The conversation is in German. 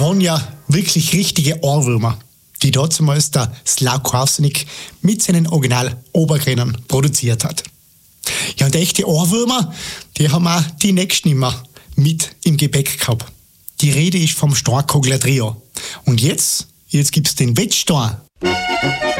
waren ja wirklich richtige Ohrwürmer, die damals der Slavko Avsenik mit seinen Original-Obergrenern produziert hat. Ja, und echte Ohrwürmer, die haben auch die nächsten immer mit im Gepäck gehabt. Die Rede ist vom Starkogler Trio. Und jetzt gibt's den Wettstar.